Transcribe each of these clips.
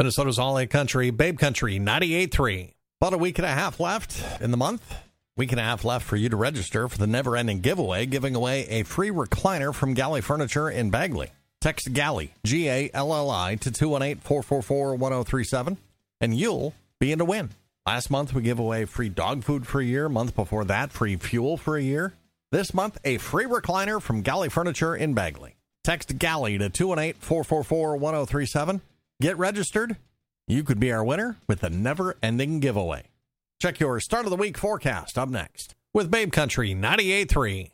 Minnesota's all-in country, Babe Country 98.3. About a week and a half left in the month. Week and a half left for you to register for the never-ending giveaway, giving away a free recliner from Galley Furniture in Bagley. Text Galley, G-A-L-L-I, to 218-444-1037, and you'll be in to win. Last month, we gave away free dog food for a year. Month before that, free fuel for a year. This month, a free recliner from Galley Furniture in Bagley. Text Galley to 218-444-1037. Get registered. You could be our winner with the never-ending giveaway. Check your start of the week forecast up next with Babe Country 98.3.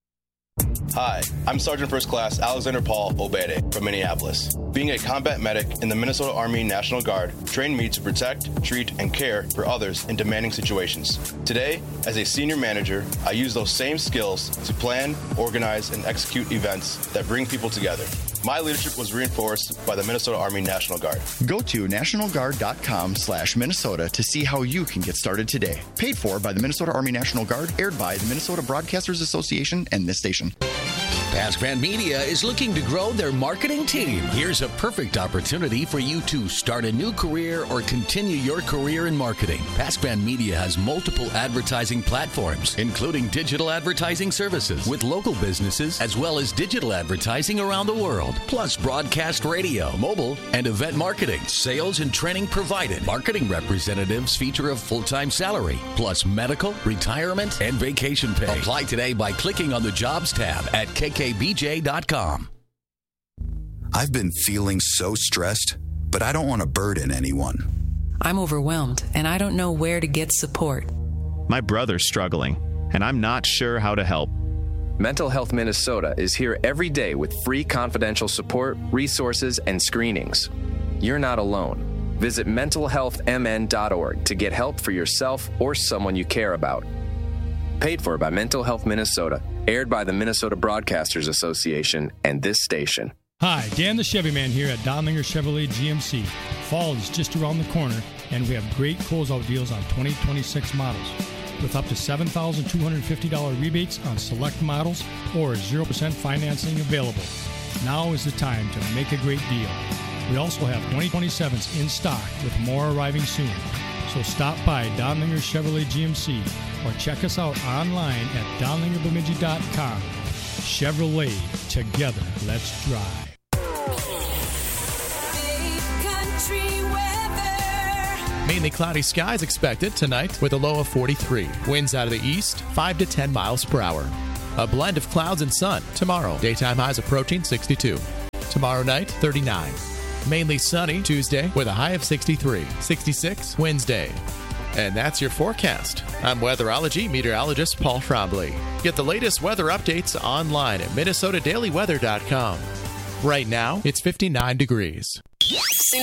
Hi, I'm Sergeant First Class Alexander Paul Obede from Minneapolis. Being a combat medic in the Minnesota Army National Guard trained me to protect, treat, and care for others in demanding situations. Today, as a senior manager, I use those same skills to plan, organize, and execute events that bring people together. My leadership was reinforced by the Minnesota Army National Guard. Go to nationalguard.com/Minnesota to see how you can get started today. Paid for by the Minnesota Army National Guard, aired by the Minnesota Broadcasters Association and this station. PaskVan Media is looking to grow their marketing team. Here's a perfect opportunity for you to start a new career or continue your career in marketing. PaskVan Media has multiple advertising platforms, including digital advertising services with local businesses, as well as digital advertising around the world, plus broadcast radio, mobile, and event marketing. Sales and training provided. Marketing representatives feature a full-time salary, plus medical, retirement, and vacation pay. Apply today by clicking on the Jobs tab at kkbj.com. I've been feeling so stressed, but I don't want to burden anyone. I'm overwhelmed, and I don't know where to get support. My brother's struggling, and I'm not sure how to help. Mental Health Minnesota is here every day with free confidential support, resources, and screenings. You're not alone. Visit mentalhealthmn.org to get help for yourself or someone you care about. Paid for by Mental Health Minnesota, aired by the Minnesota Broadcasters Association and this station. Hi, Dan the Chevy Man here at Donlinger Chevrolet GMC. Fall is just around the corner, and we have great closeout deals on 2026 models, with up to $7,250 rebates on select models or 0% financing available. Now is the time to make a great deal. We also have 2027s in stock, with more arriving soon. So stop by Donlinger Chevrolet GMC or check us out online at donlingerbemidji.com. Chevrolet, together, let's drive. Mainly cloudy skies expected tonight with a low of 43. Winds out of the east, 5 to 10 miles per hour. A blend of clouds and sun tomorrow. Daytime highs approaching 62. Tomorrow night, 39. Mainly sunny Tuesday with a high of 63. 66 Wednesday. And that's your forecast. I'm weatherology meteorologist Paul Trombley. Get the latest weather updates online at minnesotadailyweather.com. Right now, it's 59 degrees.